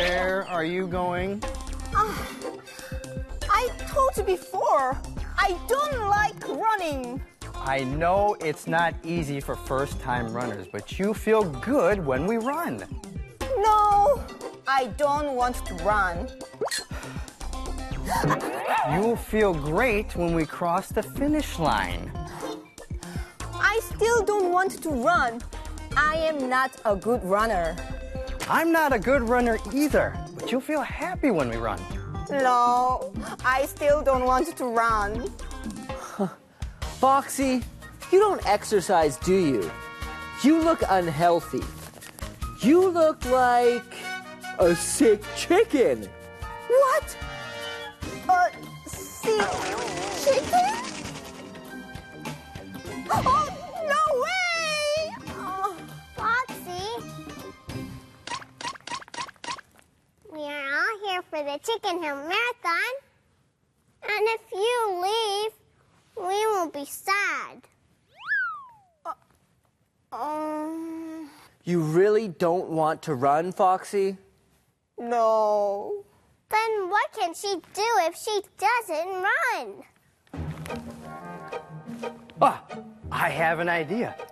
Where are you going? I told you before, I don't like running. I know it's not easy for first-time runners, but you feel good when we run. No, I don't want to run. You'll feel great when we cross the finish line. I still don't want to run. I am not a good runner. I'm not a good runner either, but you'll feel happy when we run. No, I still don't want to run. Foxy, you don't exercise, do you? You look unhealthy. You look like a sick chicken. What? Sick chicken? Oh, no way! Oh. Foxy, we are all here for the Chicken Hill Marathon. And if you leave, we will be sad. You really don't want to run, Foxy? No. Then what can she do if she doesn't run? Ah, I have an idea.